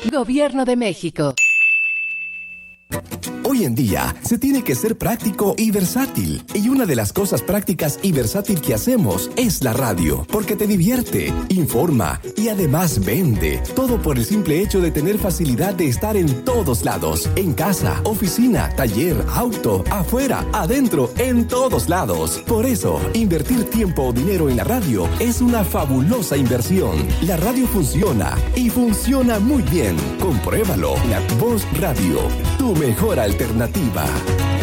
Gobierno de México. Hoy en día se tiene que ser práctico y versátil. Y una de las cosas prácticas y versátil que hacemos es la radio, porque te divierte, informa y además vende. Todo por el simple hecho de tener facilidad de estar en todos lados. En casa, oficina, taller, auto, afuera, adentro, en todos lados. Por eso, invertir tiempo o dinero en la radio es una fabulosa inversión. La radio funciona y funciona muy bien. Compruébalo. La Voz Radio, tu mejor alternativa.